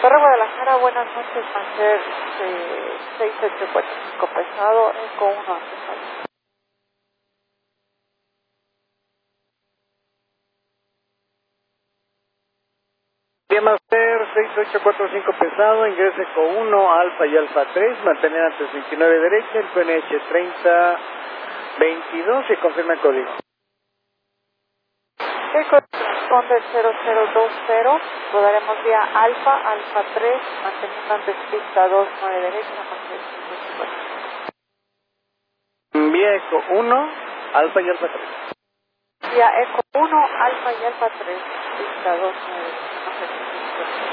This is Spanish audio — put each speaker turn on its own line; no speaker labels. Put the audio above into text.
Torre Guadalajara, buenas noches, Manger 6845 pesado, Eco 1 antes.
Master 6845 pesado, ingrese con 1, alfa y alfa 3, mantener antes 29 derecha, el PNH 3022 y confirma el código.
Eco responde 0020, rodaremos vía alfa, alfa 3, manteniendo antes pista 2, 9 derecha, Manger 550.
Vía Eco 1, alfa y alfa 3.
Vía Eco 1, alfa y alfa 3, pista 2, 9 derecha, Manger 550.